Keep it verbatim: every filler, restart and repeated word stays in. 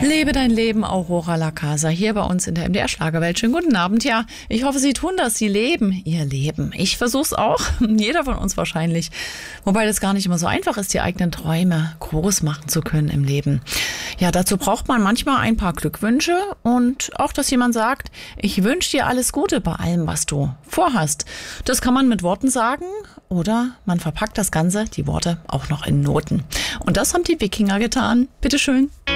Lebe dein Leben, Aurora La Casa, hier bei uns in der M D R-Schlagerwelt. Schönen guten Abend. Ja, ich hoffe, Sie tun das. Sie leben Ihr Leben. Ich versuch's auch. Jeder von uns wahrscheinlich. Wobei das gar nicht immer so einfach ist, die eigenen Träume groß machen zu können im Leben. Ja, dazu braucht man manchmal ein paar Glückwünsche und auch, dass jemand sagt, ich wünsche dir alles Gute bei allem, was du vorhast. Das kann man mit Worten sagen oder man verpackt das Ganze, die Worte, auch noch in Noten. Und das haben die Wikinger getan. Bitteschön.